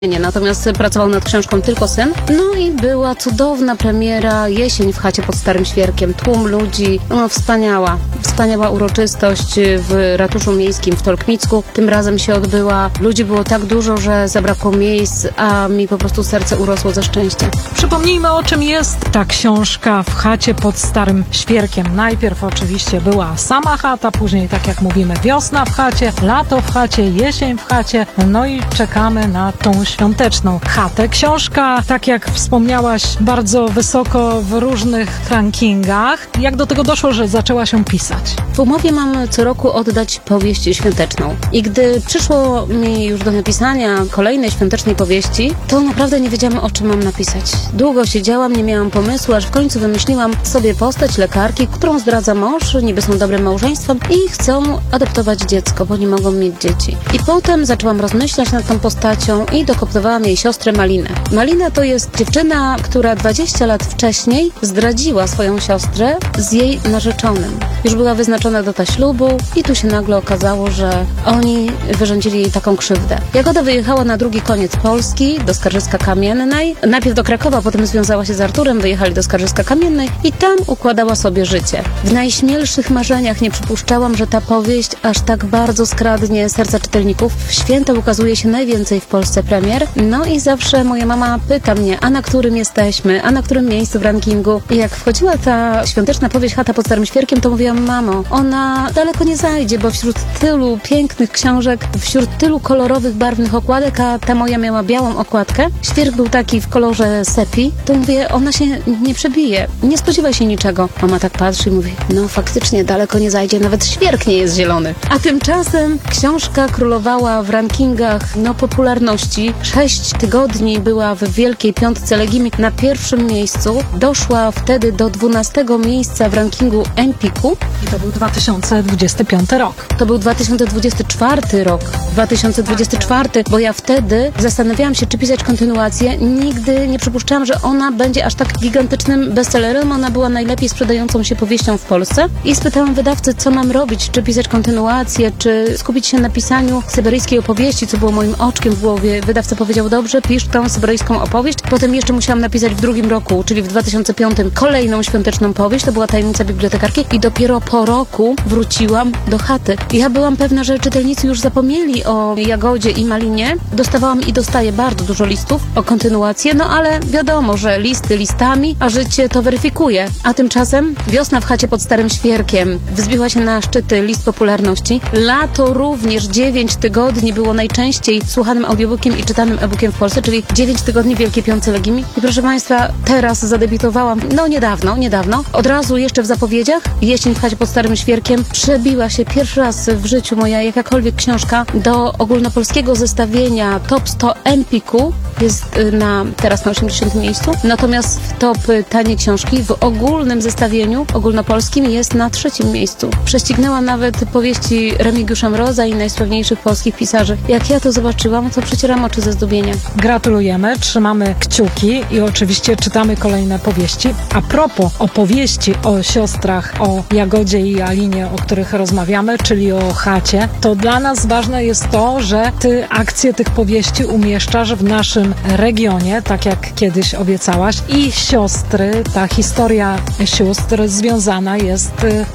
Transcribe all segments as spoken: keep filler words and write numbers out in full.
Natomiast pracował nad książką tylko syn. No i była cudowna premiera Jesień w chacie pod Starym Świerkiem. Tłum ludzi, no wspaniała, wspaniała uroczystość w ratuszu miejskim w Tolkmicku. Tym razem się odbyła. Ludzi było tak dużo, że zabrakło miejsc, a mi po prostu serce urosło ze szczęścia. Przypomnijmy, o czym jest ta książka w chacie pod Starym Świerkiem. Najpierw oczywiście była sama chata, później, tak jak mówimy, wiosna w chacie, lato w chacie, jesień w chacie, no i czekamy na tą świąteczną chatę. Książka, tak jak wspomniałaś, bardzo wysoko w różnych rankingach. Jak do tego doszło, że zaczęła się pisać? W umowie mam co roku oddać powieść świąteczną. I gdy przyszło mi już do napisania kolejnej świątecznej powieści, to naprawdę nie wiedziałam, o czym mam napisać. Długo siedziałam, nie miałam pomysłu, aż w końcu wymyśliłam sobie postać lekarki, którą zdradza mąż, niby są dobrym małżeństwem i chcą adoptować dziecko, bo nie mogą mieć dzieci. I potem zaczęłam rozmyślać nad tą postacią i dokoptowałam jej siostrę Malinę. Malina to jest dziewczyna, która dwadzieścia lat wcześniej zdradziła swoją siostrę z jej narzeczonym. Już była wyznaczona data ślubu i tu się nagle okazało, że oni wyrządzili jej taką krzywdę. Jagoda wyjechała na drugi koniec Polski, do Skarżyska-Kamiennej. Najpierw do Krakowa, potem związała się z Arturem, wyjechali do Skarżyska-Kamiennej i tam układała sobie życie. W najśmielszych marzeniach nie przypuszczałam, że ta powieść aż tak bardzo skradnie serca czytelników. W święta ukazuje się najwięcej w Polsce premier. No i zawsze moja mama pyta mnie, a na którym jesteśmy, a na którym miejscu w rankingu. I jak wchodziła ta świąteczna powieść Chata pod Starym Świerkiem, to mówiłam: mamo, ona daleko nie zajdzie, bo wśród tylu pięknych książek, wśród tylu kolorowych, barwnych okładek, a ta moja miała białą okładkę, świerk był taki w kolorze sepi, to mówię, ona się nie przebije, nie spodziewaj się niczego. Mama tak patrzy i mówi, no faktycznie daleko nie zajdzie, nawet świerk nie jest zielony. A tymczasem książka królowała w rankingach, no, popularności. Sześć tygodni była w Wielkiej Piątce Legimi na pierwszym miejscu. Doszła wtedy do dwunastego miejsca w rankingu Empiku. I to był dwa tysiące dwudziesty piąty rok. To był dwa tysiące dwudziesty czwarty rok. dwa tysiące dwudziesty czwarty, bo ja wtedy zastanawiałam się, czy pisać kontynuację. Nigdy nie przypuszczałam, że ona będzie aż tak gigantycznym bestsellerem. Ona była najlepiej sprzedającą się powieścią w Polsce. I spytałam wydawcy, co mam robić, czy pisać kontynuację, czy skupić się na pisaniu syberyjskiej opowieści, co było moim oczkiem w głowie. Wydawca powiedział, dobrze, pisz tą syberyjską opowieść. Potem jeszcze musiałam napisać w drugim roku, czyli w dwa tysiące piątym, kolejną świąteczną powieść. To była Tajemnica bibliotekarki i dopiero po roku wróciłam do chaty. Ja byłam pewna, że czytelnicy już zapomnieli o Jagodzie i Malinie. Dostawałam i dostaję bardzo dużo listów o kontynuację, no ale wiadomo, że listy listami, a życie to weryfikuje. A tymczasem Wiosna w chacie pod Starym Świerkiem wzbiła się na szczyty list popularności. Lato również dziewięć tygodni było najczęściej słuchanym audiobookiem i czytanym e-bookiem w Polsce, czyli dziewięć tygodni w Wielkiej Piątce Legimi. I proszę Państwa, teraz zadebiutowałam, no niedawno, niedawno, od razu jeszcze w zapowiedziach, Jesień w chacie pod Starym Świerkiem przebiła się pierwszy raz w życiu moja jakakolwiek książka do ogólnopolskiego zestawienia Top sto Empiku. Jest na, teraz na osiemdziesiątym miejscu. Natomiast w top tanie książki w ogólnym zestawieniu ogólnopolskim jest na trzecim miejscu. Prześcignęła nawet powieści Remigiusza Mroza i najsławniejszych polskich pisarzy. Jak ja to zobaczyłam, to przecieram oczy ze zdumienia. Gratulujemy, trzymamy kciuki i oczywiście czytamy kolejne powieści. A propos opowieści o siostrach, o Jagodzie i Alinie, o których rozmawiamy, czyli o chacie, to dla nas ważne jest to, że ty akcje tych powieści umieszczasz w naszym regionie, tak jak kiedyś obiecałaś. I siostry, ta historia sióstr związana jest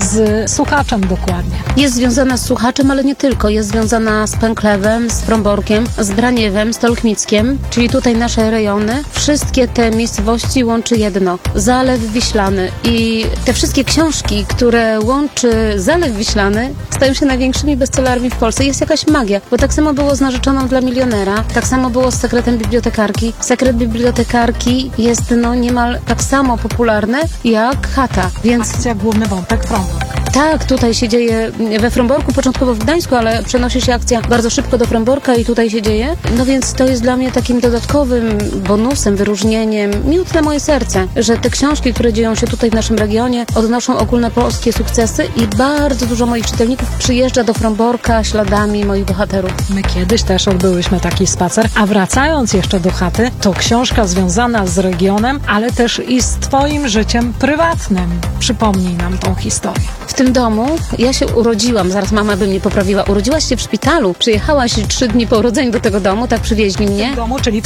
z Suchaczem dokładnie. Jest związana z Suchaczem, ale nie tylko. Jest związana z Pęklewem, z Fromborkiem, z Braniewem, z Tolkmickiem, czyli tutaj nasze rejony. Wszystkie te miejscowości łączy jedno. Zalew Wiślany. I te wszystkie książki, które łączy Zalew Wiślany, stają się największymi bestsellerami w Polsce. Jest jakaś magia, bo tak samo było z Narzeczoną dla milionera, tak samo było z Sekretem bibliotekarki. Sekret bibliotekarki jest no niemal tak samo popularny jak Chata, więc... Akcja Główny Wątek Frombork. Tak, tutaj się dzieje we Fromborku, początkowo w Gdańsku, ale przenosi się akcja bardzo szybko do Fromborka i tutaj się dzieje. No więc to jest dla mnie takim dodatkowym bonusem, wyróżnieniem, miód na moje serce, że te książki, które dzieją się tutaj w naszym regionie, odnoszą ogólnopolskie sukcesy i bardzo dużo moich czytelników przyjeżdża do Fromborka śladami moich bohaterów. My kiedyś też odbyłyśmy taki spacer, a wracając jeszcze do chaty, to książka związana z regionem, ale też i z twoim życiem prywatnym. Przypomnij nam tą historię. W tym tym domu ja się urodziłam, zaraz mama by mnie poprawiła. Urodziłaś się w szpitalu, przyjechałaś trzy dni po urodzeniu do tego domu, tak przywieźli mnie. W domu, czyli w